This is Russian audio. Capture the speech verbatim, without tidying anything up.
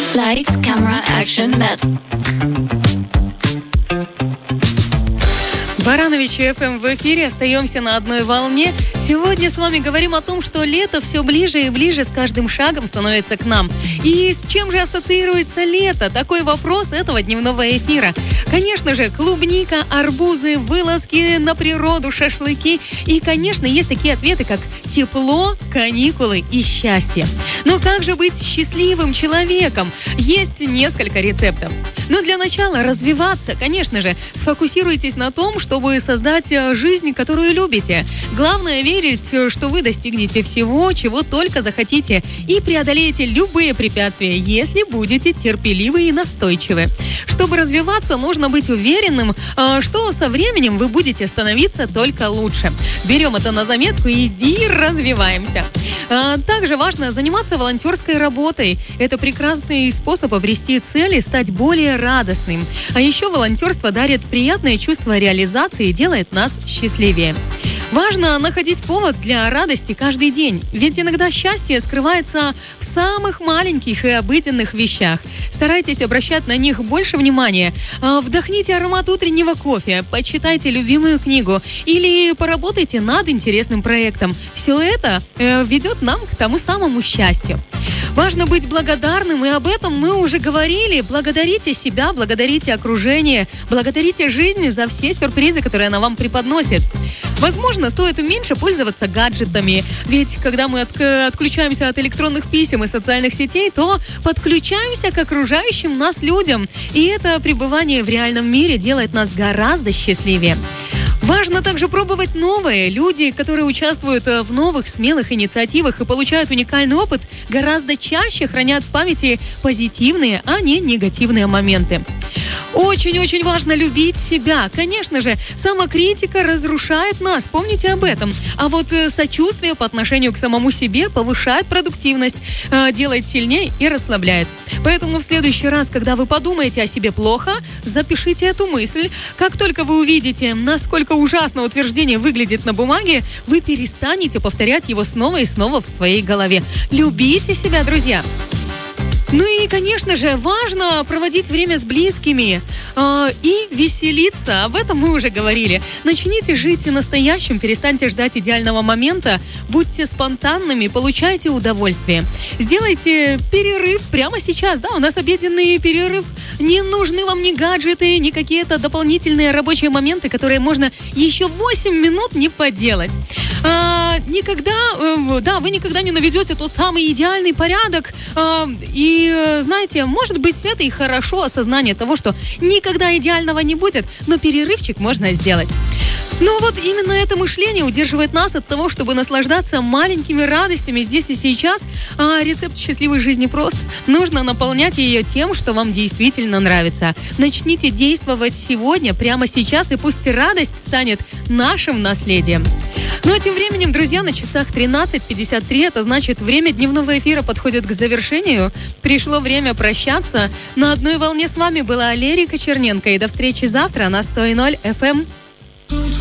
Lights, camera, action, that's... Баранович эф эм в эфире, остаемся на одной волне. Сегодня с вами говорим о том, что лето все ближе и ближе с каждым шагом становится к нам. И с чем же ассоциируется лето? Такой вопрос этого дневного эфира. Конечно же, клубника, арбузы, вылазки на природу, шашлыки. И, конечно, есть такие ответы, как тепло, каникулы и счастье. Но как же быть счастливым человеком? Есть несколько рецептов. Но для начала развиваться, конечно же, сфокусируйтесь на том, чтобы создать жизнь, которую любите. Главное верить, что вы достигнете всего, чего только захотите, и преодолеете любые препятствия, если будете терпеливы и настойчивы. Чтобы развиваться, нужно быть уверенным, что со временем вы будете становиться только лучше. Берем это на заметку и, и развиваемся. Также важно заниматься волонтерской работой. Это прекрасный способ обрести цель и стать более радостным. А еще волонтерство дарит приятное чувство реализации и делает нас счастливее. Важно находить повод для радости каждый день, ведь иногда счастье скрывается в самых маленьких и обыденных вещах. Старайтесь обращать на них больше внимания. Вдохните аромат утреннего кофе, почитайте любимую книгу или поработайте над интересным проектом. Все это ведет нам к тому самому счастью. Важно быть благодарным, и об этом мы уже говорили. Благодарите себя, благодарите окружение, благодарите жизнь за все сюрпризы, которые она вам преподносит. Возможно, стоит меньше пользоваться гаджетами, ведь когда мы от, отключаемся от электронных писем и социальных сетей, то подключаемся к окружающим нас людям, и это пребывание в реальном мире делает нас гораздо счастливее. Важно также пробовать новое. Люди, которые участвуют в новых смелых инициативах и получают уникальный опыт, гораздо чаще хранят в памяти позитивные, а не негативные моменты. Очень-очень важно любить себя. Конечно же, самокритика разрушает нас, помните об этом. А вот сочувствие по отношению к самому себе повышает продуктивность, делает сильнее и расслабляет. Поэтому в следующий раз, когда вы подумаете о себе плохо, запишите эту мысль. Как только вы увидите, насколько ужасно утверждение выглядит на бумаге, вы перестанете повторять его снова и снова в своей голове. Любите себя, друзья! Ну и, конечно же, важно проводить время с близкими э, и веселиться. Об этом мы уже говорили. Начните жить настоящим, перестаньте ждать идеального момента, будьте спонтанными, получайте удовольствие. Сделайте перерыв прямо сейчас, да, у нас обеденный перерыв. Не нужны вам ни гаджеты, ни какие-то дополнительные рабочие моменты, которые можно еще восемь минут не поделать. А, никогда, э, да, вы никогда не наведете тот самый идеальный порядок. Э, и, э, знаете, может быть, это и хорошо, осознание того, что никогда идеального не будет, но перерывчик можно сделать. Но вот именно это мышление удерживает нас от того, чтобы наслаждаться маленькими радостями здесь и сейчас. А рецепт счастливой жизни прост. Нужно наполнять ее тем, что вам действительно нравится. Начните действовать сегодня, прямо сейчас, и пусть радость станет нашим наследием. Ну а тем временем, друзья, на часах тринадцать пятьдесят три, это значит, время дневного эфира подходит к завершению. Пришло время прощаться. На одной волне с вами была Лерика Черненко. И до встречи завтра на сто ноль эф эм.